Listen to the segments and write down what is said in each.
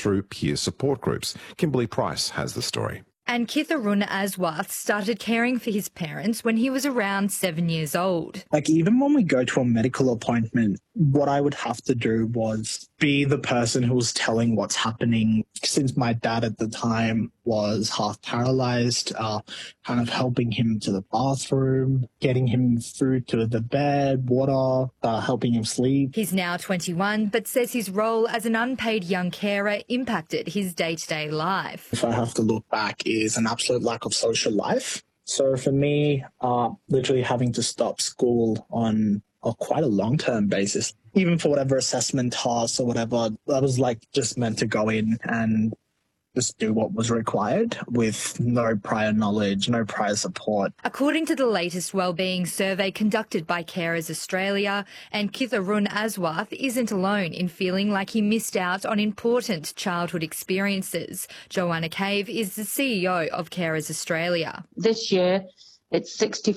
through peer support groups. Kimberly Price has the story. And Kitharun Aswath started caring for his parents when he was around 7 years old. Like, even when we go to a medical appointment, what I would have to do was be the person who was telling what's happening. Since my dad at the time was half paralyzed, kind of helping him to the bathroom, getting him food to the bed, water, helping him sleep. He's now 21, but says his role as an unpaid young carer impacted his day-to-day life. If I have to look back, is an absolute lack of social life. So for me, literally having to stop school on quite a long-term basis, even for whatever assessment tasks or whatever, I was just meant to go in and just do what was required with no prior knowledge, no prior support. According to the latest wellbeing survey conducted by Carers Australia, and Kitharun Aswath isn't alone in feeling like he missed out on important childhood experiences. Joanna Cave is the CEO of Carers Australia. This year, it's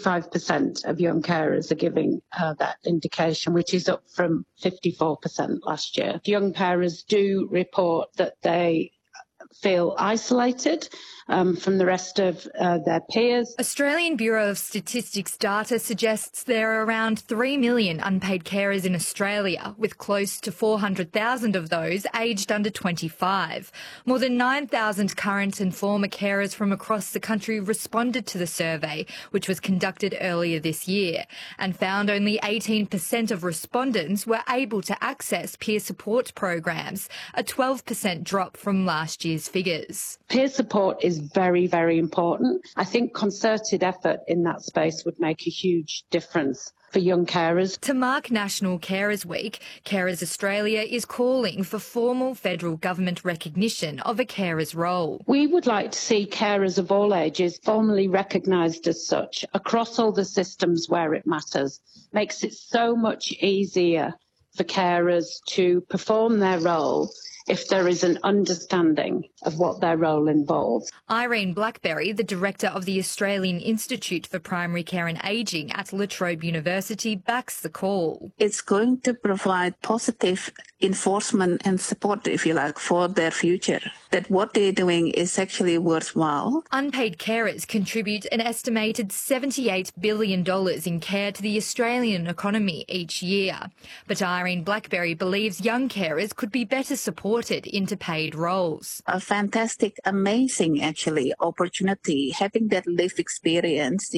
65% of young carers are giving that indication, which is up from 54% last year. Young carers do report that they feel isolated from the rest of their peers. Australian Bureau of Statistics data suggests there are around 3 million unpaid carers in Australia, with close to 400,000 of those aged under 25. More than 9,000 current and former carers from across the country responded to the survey, which was conducted earlier this year, and found only 18% of respondents were able to access peer support programs, a 12% drop from last year's figures. Peer support is very, very important. I think concerted effort in that space would make a huge difference for young carers. To mark National Carers Week, Carers Australia is calling for formal federal government recognition of a carer's role. We would like to see carers of all ages formally recognised as such across all the systems where it matters. Makes it so much easier for carers to perform their role if there is an understanding of what their role involves. Irene Blackberry, the director of the Australian Institute for Primary Care and Ageing at La Trobe University, backs the call. It's going to provide positive enforcement and support, if you like, for their future, that what they're doing is actually worthwhile. Unpaid carers contribute an estimated $78 billion in care to the Australian economy each year. But Irene Blackberry believes young carers could be better supported into paid roles. A fantastic, amazing, actually, opportunity, having that lived experience,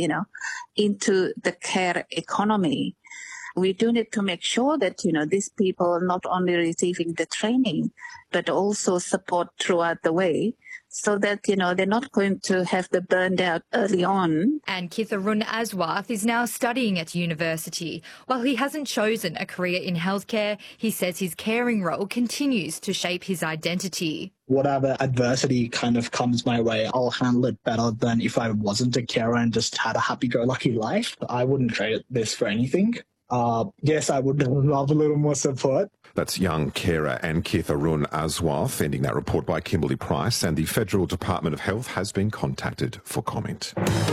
into the care economy. We do need to make sure that, these people are not only receiving the training, but also support throughout the way, so that, they're not going to have the burned out early on. And Kitharun Aswath is now studying at university. While he hasn't chosen a career in healthcare, he says his caring role continues to shape his identity. Whatever adversity kind of comes my way, I'll handle it better than if I wasn't a carer and just had a happy-go-lucky life. I wouldn't trade this for anything. Yes, I would love a little more support. That's young carer and Kitharun Aswath, ending that report by Kimberly Price, and the Federal Department of Health has been contacted for comment.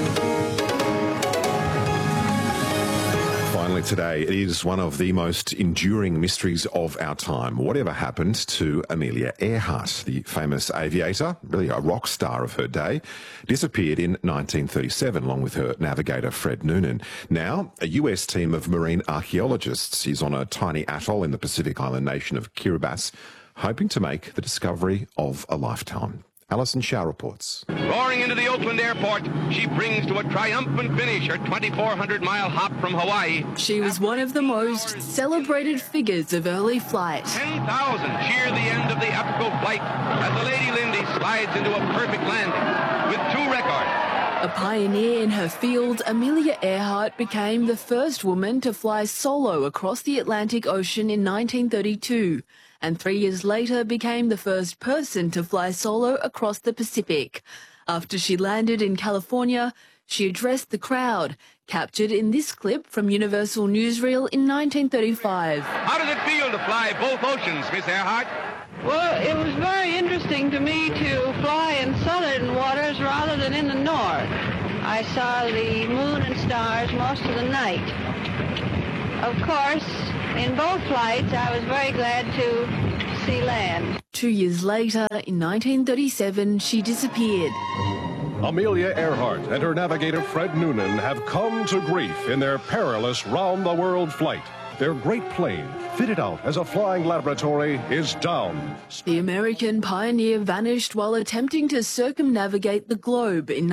Finally today, it is one of the most enduring mysteries of our time. Whatever happened to Amelia Earhart, the famous aviator, really a rock star of her day, disappeared in 1937 along with her navigator Fred Noonan. Now, a US team of marine archaeologists is on a tiny atoll in the Pacific island nation of Kiribati, hoping to make the discovery of a lifetime. Alison Shaw reports. Roaring into the Oakland airport, she brings to a triumphant finish her 2,400-mile hop from Hawaii. She was one of the most celebrated figures of early flight. 10,000 cheer the end of the epical flight as the Lady Lindy slides into a perfect landing with 2 records. A pioneer in her field, Amelia Earhart became the first woman to fly solo across the Atlantic Ocean in 1932. And 3 years later became the first person to fly solo across the Pacific. After she landed in California, she addressed the crowd, captured in this clip from Universal Newsreel in 1935. How does it feel to fly both oceans, Miss Earhart? Well, it was very interesting to me to fly in southern waters rather than in the north. I saw the moon and stars most of the night. Of course, in both flights, I was very glad to see land. 2 years later, in 1937, she disappeared. Amelia Earhart and her navigator Fred Noonan have come to grief in their perilous round-the-world flight. Their great plane, fitted out as a flying laboratory, is down. The American pioneer vanished while attempting to circumnavigate the globe in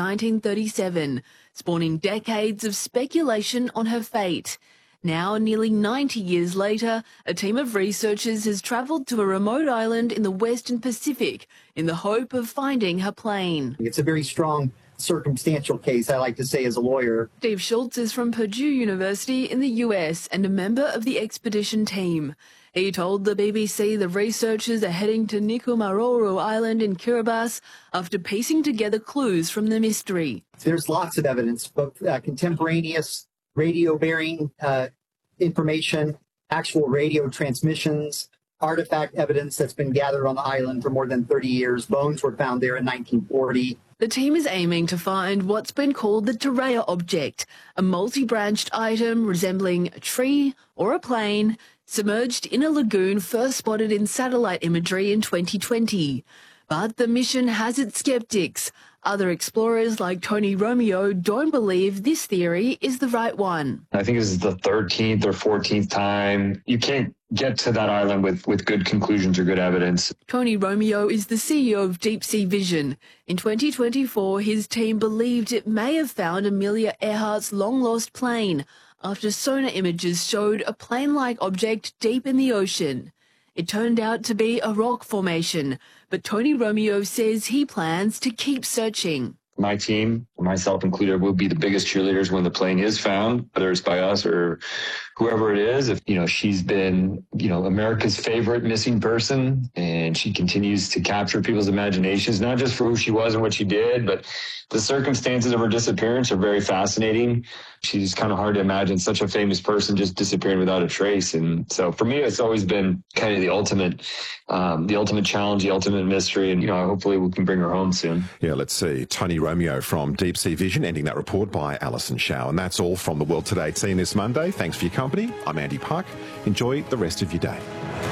1937, spawning decades of speculation on her fate. Now, nearly 90 years later, a team of researchers has travelled to a remote island in the Western Pacific in the hope of finding her plane. It's a very strong circumstantial case, I like to say, as a lawyer. Steve Schultz is from Purdue University in the US and a member of the expedition team. He told the BBC the researchers are heading to Nikumaroro Island in Kiribati after piecing together clues from the mystery. There's lots of evidence, both contemporaneous radio-bearing information, actual radio transmissions, artifact evidence that's been gathered on the island for more than 30 years. Bones were found there in 1940. The team is aiming to find what's been called the Tereya object, a multi-branched item resembling a tree or a plane submerged in a lagoon first spotted in satellite imagery in 2020. But the mission has its skeptics. Other explorers like Tony Romeo don't believe this theory is the right one. I think this is the 13th or 14th time. You can't get to that island with good conclusions or good evidence. Tony Romeo is the CEO of Deep Sea Vision. In 2024, his team believed it may have found Amelia Earhart's long-lost plane after sonar images showed a plane-like object deep in the ocean. It turned out to be a rock formation, but Tony Romeo says he plans to keep searching. My team, myself included, will be the biggest cheerleaders when the plane is found, whether it's by us or whoever it is. If, she's been, America's favorite missing person, and she continues to capture people's imaginations, not just for who she was and what she did, but the circumstances of her disappearance are very fascinating. She's kind of hard to imagine such a famous person just disappearing without a trace. And so for me, it's always been kind of the ultimate challenge, the ultimate mystery. And, hopefully we can bring her home soon. Yeah, let's see. Tony Romeo from Deep Sea Vision, ending that report by Alison Shao. And that's all from the World Today team this Monday. Thanks for your company. I'm Andy Park. Enjoy the rest of your day.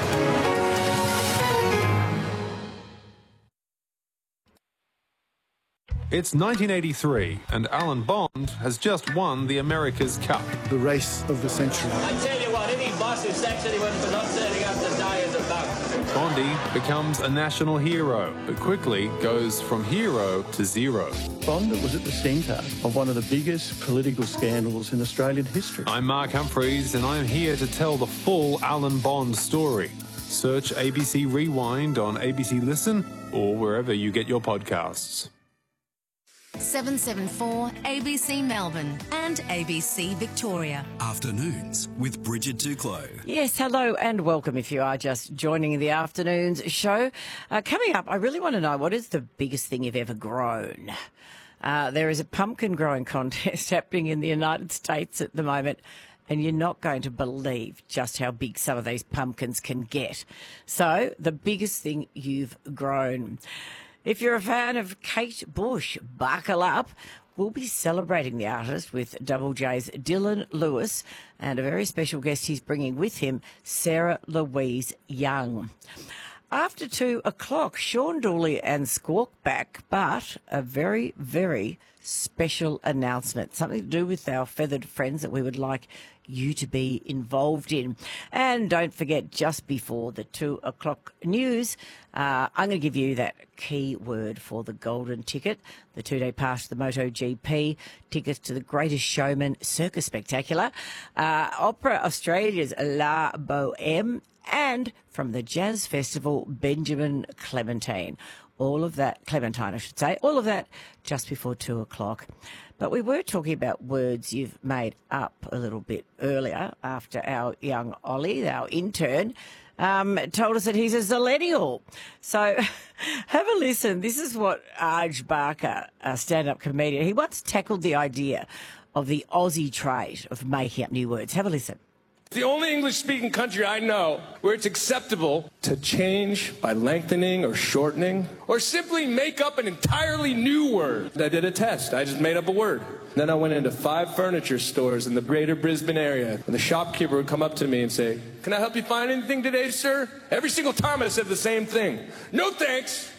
It's 1983, and Alan Bond has just won the America's Cup. The race of the century. I tell you what, any boss who sacks anyone for not turning up to die is a bug. Bondy becomes a national hero, but quickly goes from hero to zero. Bond was at the centre of one of the biggest political scandals in Australian history. I'm Mark Humphreys, and I'm here to tell the full Alan Bond story. Search ABC Rewind on ABC Listen or wherever you get your podcasts. 774 ABC Melbourne and ABC Victoria. Afternoons with Bridget Duclos. Yes, hello and welcome if you are just joining the afternoon's show. Coming up, I really want to know, what is the biggest thing you've ever grown? There is a pumpkin growing contest happening in the United States at the moment, and you're not going to believe just how big some of these pumpkins can get. So, the biggest thing you've grown. If you're a fan of Kate Bush, buckle up. We'll be celebrating the artist with Double J's Dylan Lewis and a very special guest he's bringing with him, Sarah Louise Young. After 2 o'clock, Sean Dooley and Squawk back, but a very, very special announcement, something to do with our feathered friends that we would like you to be involved in. And don't forget, just before the 2 o'clock news, I'm going to give you that key word for the golden ticket, the 2-day pass to the MotoGP, tickets to the Greatest Showman Circus Spectacular, Opera Australia's La Boheme, and from the Jazz Festival, Benjamin Clementine. All of that, Clementine, I should say, all of that just before 2 o'clock. But we were talking about words you've made up a little bit earlier after our young Ollie, our intern, told us that he's a zillennial. So have a listen. This is what Arj Barker, a stand-up comedian, he once tackled the idea of the Aussie trait of making up new words. Have a listen. The only English-speaking country I know where it's acceptable to change by lengthening or shortening or simply make up an entirely new word. I did a test. I just made up a word. Then I went into 5 furniture stores in the greater Brisbane area, and the shopkeeper would come up to me and say, "Can I help you find anything today, sir?" Every single time I said the same thing. "No thanks."